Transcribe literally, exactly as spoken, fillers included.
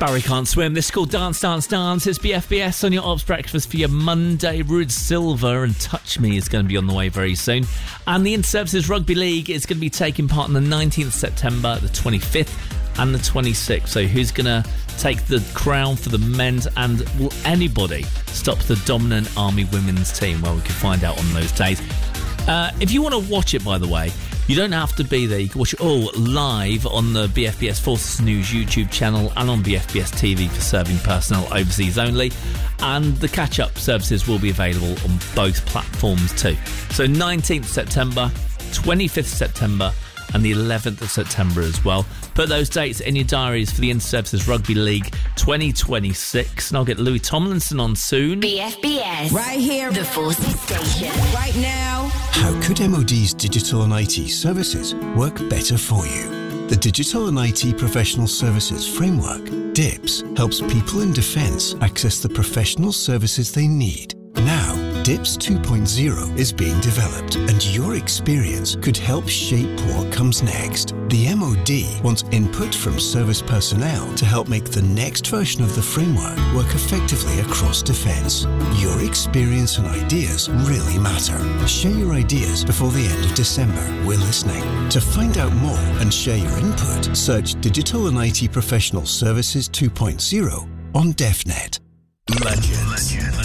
Barry Can't Swim. This is called Dance, Dance, Dance. It's B F B S on your Ops Breakfast for your Monday. Ruud Silva and Touch Me is going to be on the way very soon. And the Inter-Services Rugby League is going to be taking part on the nineteenth of September, the twenty-fifth and the twenty-sixth. So who's going to take the crown for the men's, and will anybody stop the dominant Army women's team? Well, we can find out on those days. Uh, if you want to watch it, by the way, you don't have to be there. You can watch it all live on the B F B S Forces News YouTube channel and on B F B S T V for serving personnel overseas only. And the catch-up services will be available on both platforms too. So nineteenth of September, twenty-fifth of September and the eleventh of September as well. Put those dates in your diaries for the Inter-Services Rugby League twenty twenty-six. And I'll get Louis Tomlinson on soon. B F B S. Right here. The Forces Station. Right now. How could M O D's digital and I T services work better for you? The Digital and I T Professional Services Framework, D I P S, helps people in defence access the professional services they need. Now, D I P S two point oh is being developed, and your experience could help shape what comes next. The M O D wants input from service personnel to help make the next version of the framework work effectively across defence. Your experience and ideas really matter. Share your ideas before the end of December. We're listening. To find out more and share your input, search Digital and I T Professional Services two point oh on DefNet. Legends. Legends.